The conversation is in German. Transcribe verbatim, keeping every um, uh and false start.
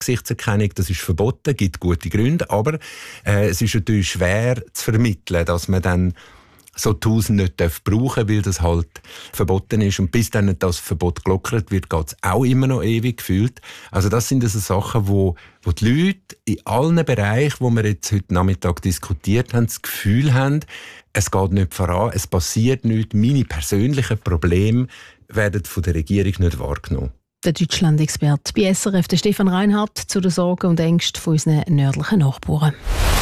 Gesichtserkennung, das ist verboten, gibt gute Gründe, aber äh, es ist natürlich schwer zu vermitteln, dass man dann so Tools nicht brauchen darf, weil das halt verboten ist. Und bis dann das Verbot gelockert wird, geht es auch immer noch ewig gefühlt. Also das sind also Sachen, wo, wo die Leute in allen Bereichen, wo wir jetzt heute Nachmittag diskutiert haben, das Gefühl haben, es geht nicht voran, es passiert nichts, meine persönlichen Probleme werden von der Regierung nicht wahrgenommen. Der Deutschland-Experte bei S R F, der Stefan Reinhardt, zu den Sorgen und Ängsten von unseren nördlichen Nachbarn.